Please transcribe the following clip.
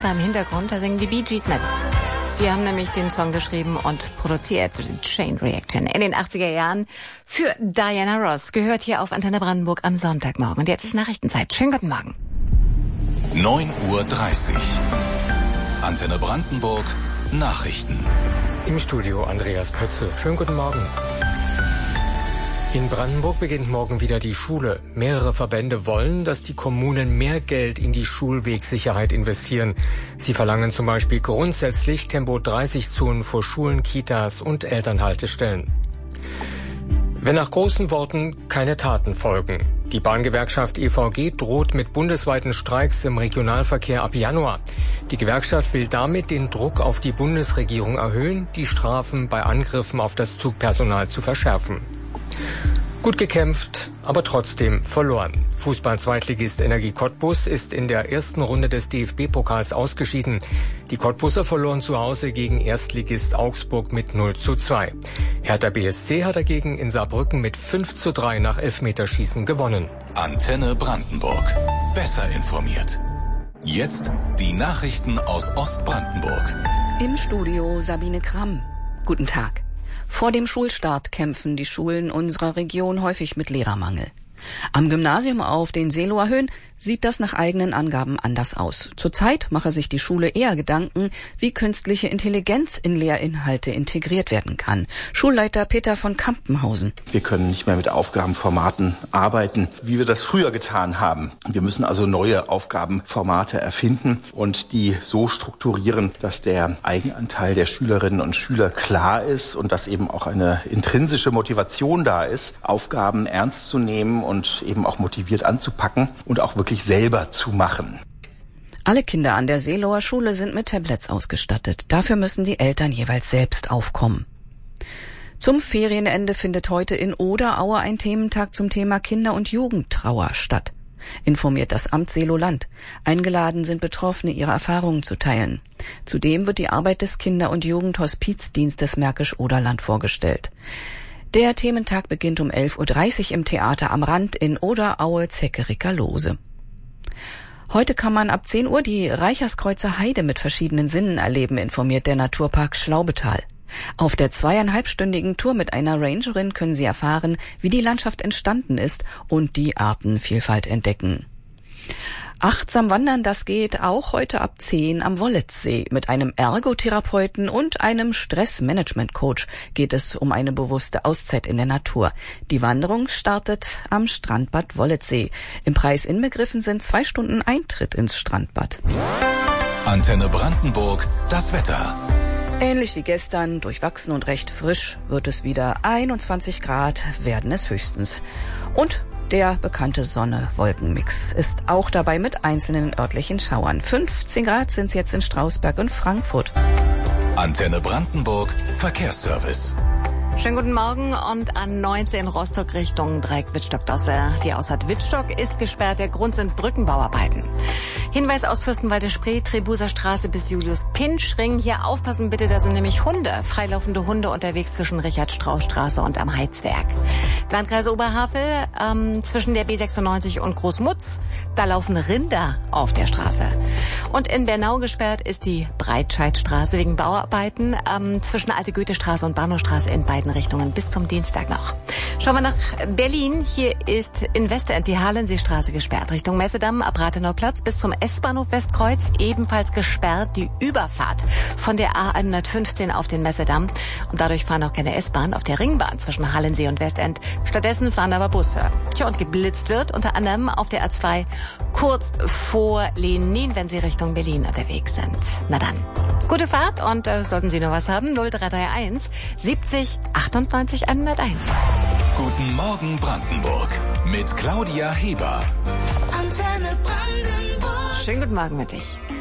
Orchester im Hintergrund, da singen die Bee Gees mit. Die haben nämlich den Song geschrieben und produziert, die Chain Reaction, in den 80er Jahren für Diana Ross. Gehört hier auf Antenne Brandenburg am Sonntagmorgen. Und jetzt ist Nachrichtenzeit. Schönen guten Morgen. 9:30 Uhr. Antenne Brandenburg. Nachrichten. Im Studio Andreas Pötze. Schönen guten Morgen. In Brandenburg beginnt morgen wieder die Schule. Mehrere Verbände wollen, dass die Kommunen mehr Geld in die Schulwegsicherheit investieren. Sie verlangen zum Beispiel grundsätzlich Tempo-30-Zonen vor Schulen, Kitas und Elternhaltestellen. Wenn nach großen Worten keine Taten folgen. Die Bahngewerkschaft EVG droht mit bundesweiten Streiks im Regionalverkehr ab Januar. Die Gewerkschaft will damit den Druck auf die Bundesregierung erhöhen, die Strafen bei Angriffen auf das Zugpersonal zu verschärfen. Gut gekämpft, aber trotzdem verloren. Fußball-Zweitligist Energie Cottbus ist in der ersten Runde des DFB-Pokals ausgeschieden. Die Cottbuser verloren zu Hause gegen Erstligist Augsburg mit 0:2. Hertha BSC hat dagegen in Saarbrücken mit 5:3 nach Elfmeterschießen gewonnen. Antenne Brandenburg. Besser informiert. Jetzt die Nachrichten aus Ostbrandenburg. Im Studio Sabine Kramm. Guten Tag. Vor dem Schulstart kämpfen die Schulen unserer Region häufig mit Lehrermangel. Am Gymnasium auf den Seeloer Höhen sieht das nach eigenen Angaben anders aus. Zurzeit mache sich die Schule eher Gedanken, wie künstliche Intelligenz in Lehrinhalte integriert werden kann. Schulleiter Peter von Kampenhausen. Wir können nicht mehr mit Aufgabenformaten arbeiten, wie wir das früher getan haben. Wir müssen also neue Aufgabenformate erfinden und die so strukturieren, dass der Eigenanteil der Schülerinnen und Schüler klar ist und dass eben auch eine intrinsische Motivation da ist, Aufgaben ernst zu nehmen und eben auch motiviert anzupacken und auch wirklich selber zu machen. Alle Kinder an der Seeloer Schule sind mit Tablets ausgestattet. Dafür müssen die Eltern jeweils selbst aufkommen. Zum Ferienende findet heute in Oderaue ein Thementag zum Thema Kinder- und Jugendtrauer statt. Informiert das Amt Seeloland. Eingeladen sind Betroffene, ihre Erfahrungen zu teilen. Zudem wird die Arbeit des Kinder- und Jugendhospizdienstes Märkisch-Oderland vorgestellt. Der Thementag beginnt um 11:30 Uhr im Theater am Rand in Oderaue-Zeckericker-Lose. Heute kann man ab 10 Uhr die Reicherskreuzer Heide mit verschiedenen Sinnen erleben, informiert der Naturpark Schlaubetal. Auf der 2,5-stündigen Tour mit einer Rangerin können Sie erfahren, wie die Landschaft entstanden ist und die Artenvielfalt entdecken. Achtsam wandern, das geht auch heute ab 10 am Wollitzsee. Mit einem Ergotherapeuten und einem Stressmanagement-Coach geht es um eine bewusste Auszeit in der Natur. Die Wanderung startet am Strandbad Wollitzsee. Im Preis inbegriffen sind 2 Stunden Eintritt ins Strandbad. Antenne Brandenburg, das Wetter. Ähnlich wie gestern, durchwachsen und recht frisch, wird es wieder 21 Grad, werden es höchstens. Und der bekannte Sonne-Wolken-Mix ist auch dabei mit einzelnen örtlichen Schauern. 15 Grad sind es jetzt in Strausberg und Frankfurt. Antenne Brandenburg, Verkehrsservice. Schönen guten Morgen und an 19 Rostock Richtung Dreieck-Wittstock-Dosse. Die Ausfahrt Wittstock ist gesperrt. Der Grund sind Brückenbauarbeiten. Hinweis aus Fürstenwalde-Spree, Trebuser Straße bis Julius-Pintsch-Ring. Hier aufpassen bitte, da sind nämlich Hunde, freilaufende Hunde unterwegs zwischen Richard-Strauß-Straße und am Heizwerk. Landkreis Oberhavel, zwischen der B96 und Großmutz, da laufen Rinder auf der Straße. Und in Bernau gesperrt ist die Breitscheidstraße wegen Bauarbeiten, zwischen Alte Goethestraße und Bahnhofstraße in beiden Richtungen bis zum Dienstag noch. Schauen wir nach Berlin. Hier ist in Westend die Halenseestraße gesperrt. Richtung Messedamm ab Rathenauplatz bis zum S-Bahnhof Westkreuz ebenfalls gesperrt. Die Überfahrt von der A115 auf den Messedamm. Und dadurch fahren auch keine S-Bahn auf der Ringbahn zwischen Hallensee und Westend. Stattdessen fahren aber Busse. Tja, und geblitzt wird unter anderem auf der A2 kurz vor Lenin, wenn Sie Richtung Berlin unterwegs sind. Na dann, gute Fahrt und sollten Sie noch was haben, 0331 70 98 101. Guten Morgen Brandenburg mit Claudia Heber. Schönen guten Morgen mit dich.